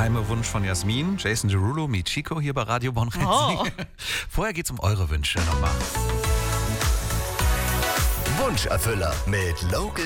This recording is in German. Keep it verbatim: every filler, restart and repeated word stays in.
geheime Wunsch von Jasmin. Jason Derulo mit Chico hier bei Radio Bonn. Oh. Vorher geht's um eure Wünsche nochmal. Wunscherfüller mit Local